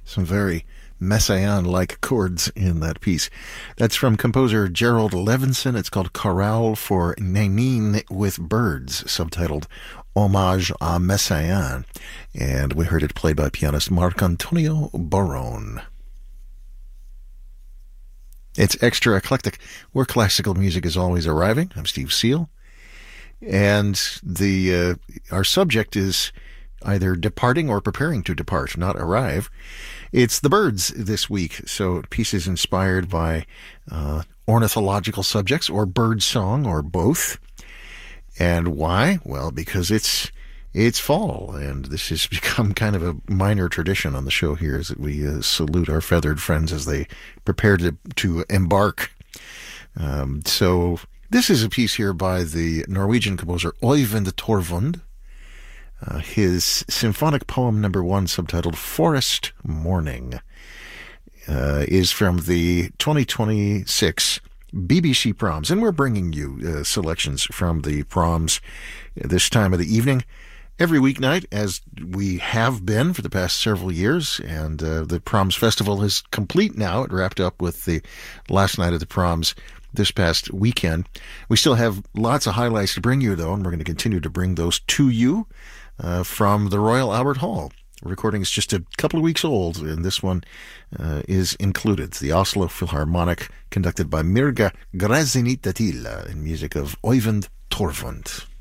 Some very Messiaen-like chords in that piece. That's from composer Gerald Levinson. It's called Chorale for Nénine with Birds, subtitled Hommage à Messiaen. And we heard it played by pianist Marcantonio Barone. It's Extra Eclectic, where classical music is always arriving. I'm Steve Seal. And our subject is either departing or preparing to depart, not arrive. It's the birds this week. So pieces inspired by ornithological subjects or bird song or both. And why? Well, because it's fall, and this has become kind of a minor tradition on the show here, is that we salute our feathered friends as they prepare to embark. So this is a piece here by the Norwegian composer Øyvind Torvund. His symphonic poem number 1, subtitled Forest Morning, is from the 2026 BBC Proms. And we're bringing you selections from the Proms this time of the evening, every weeknight, as we have been for the past several years. And the Proms Festival is complete now. It wrapped up with the last night of the Proms this past weekend. We still have lots of highlights to bring you, though, and we're going to continue to bring those to you from the Royal Albert Hall. The recording is just a couple of weeks old, and this one is included. It's the Oslo Philharmonic, conducted by Mirga Grazinyttatila, in music of Øyvind Torvund.